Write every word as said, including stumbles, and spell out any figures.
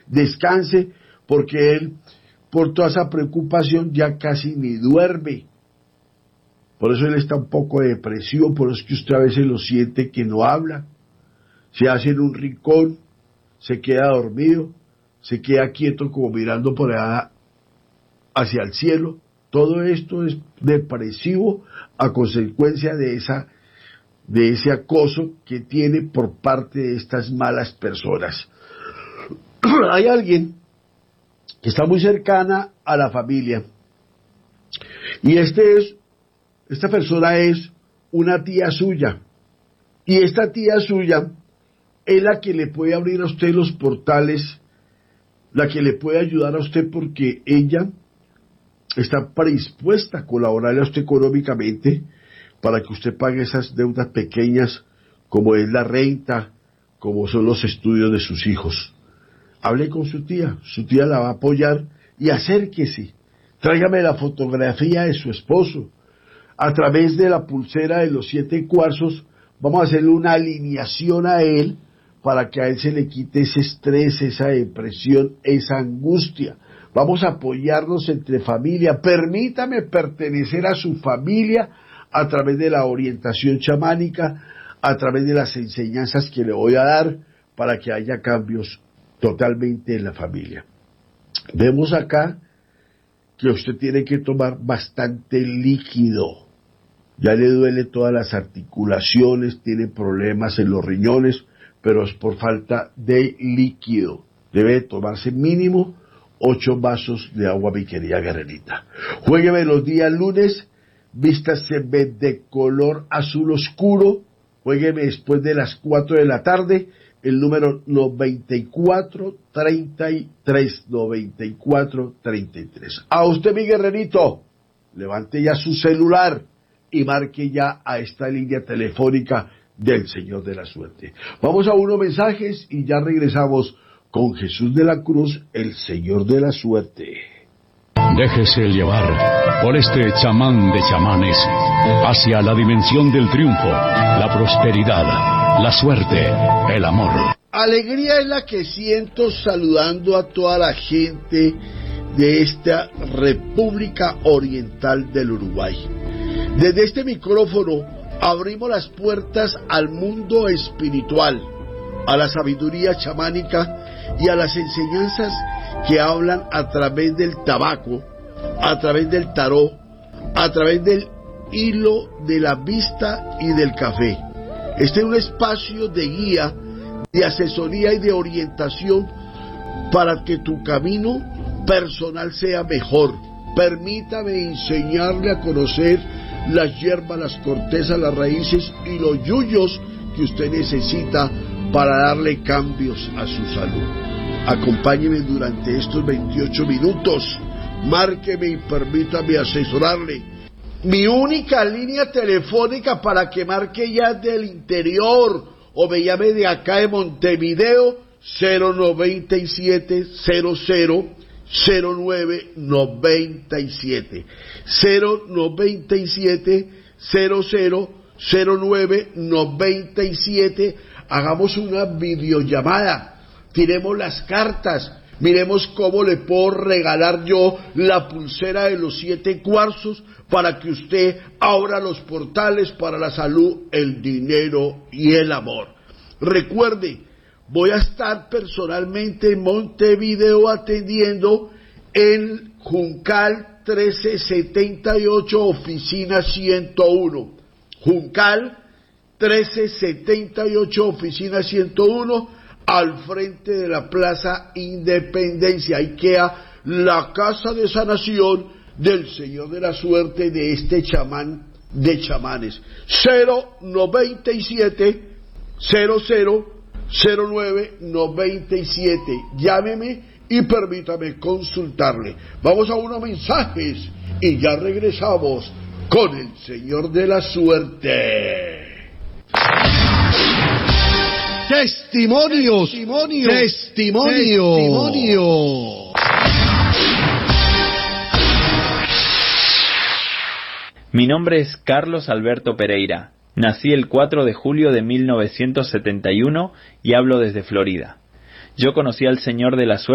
descanse, porque él, por toda esa preocupación, ya casi ni duerme. Por eso él está un poco depresivo, por eso es que usted a veces lo siente que no habla, se hace en un rincón, se queda dormido, se queda quieto como mirando por allá hacia el cielo. Todo esto es depresivo a consecuencia de esa, de ese acoso que tiene por parte de estas malas personas. Hay alguien que está muy cercana a la familia, y este es, esta persona es una tía suya, y esta tía suya es la que le puede abrir a usted los portales, la que le puede ayudar a usted, porque ella está predispuesta a colaborarle a usted económicamente para que usted pague esas deudas pequeñas, como es la renta, como son los estudios de sus hijos. Hable con su tía, su tía la va a apoyar, y acérquese, tráigame la fotografía de su esposo. A través de la pulsera de los siete cuarzos vamos a hacerle una alineación a él para que a él se le quite ese estrés, esa depresión, esa angustia. Vamos a apoyarnos entre familia. Permítame pertenecer a su familia a través de la orientación chamánica, a través de las enseñanzas que le voy a dar para que haya cambios totalmente en la familia. Vemos acá que usted tiene que tomar bastante líquido. Ya le duele todas las articulaciones, tiene problemas en los riñones, pero es por falta de líquido. Debe tomarse mínimo ocho vasos de agua, mi querida guerrerita. Juégueme los días lunes, vístase de color azul oscuro, juégueme después de las cuatro de la tarde, el número noventa y cuatro treinta y tres, noventa y cuatro treinta y tres. A usted, mi guerrerito, levante ya su celular y marque ya a esta línea telefónica del Señor de la Suerte. Vamos a unos mensajes y ya regresamos con Jesús de la Cruz, el Señor de la Suerte. Déjese llevar por este chamán de chamanes hacia la dimensión del triunfo, la prosperidad, la suerte, el amor. Alegría es la que siento saludando a toda la gente de esta República Oriental del Uruguay. Desde este micrófono abrimos las puertas al mundo espiritual, a la sabiduría chamánica y a las enseñanzas que hablan a través del tabaco, a través del tarot, a través del hilo de la vista y del café. Este es un espacio de guía, de asesoría y de orientación para que tu camino personal sea mejor. Permítame enseñarle a conocer las hierbas, las cortezas, las raíces y los yuyos que usted necesita para darle cambios a su salud. Acompáñeme durante estos veintiocho minutos, márqueme y permítame asesorarle. Mi única línea telefónica para que marque ya del interior o me llame de acá de Montevideo, cero noventa y siete cero cero cero nueve noventa y siete, cero noventa y siete cero cero cero nueve noventa y siete. Hagamos una videollamada, tiremos las cartas, miremos cómo le puedo regalar yo la pulsera de los siete cuarzos para que usted abra los portales para la salud, el dinero y el amor. Recuerde, voy a estar personalmente en Montevideo atendiendo en Juncal trece setenta y ocho, oficina ciento uno. Juncal trece setenta y ocho, oficina ciento uno, al frente de la Plaza Independencia. Ahí queda la casa de sanación del Señor de la Suerte, de este chamán de chamanes. cero noventa y siete cero cero cero nueve noventa y siete. Llámeme y permítame consultarle. Vamos a unos mensajes y ya regresamos con el Señor de la Suerte. Testimonios, testimonios, testimonios. testimonios. Mi nombre es Carlos Alberto Pereira. Nací el cuatro de julio de mil novecientos setenta y uno y hablo desde Florida. Yo conocí al Señor de la Suerte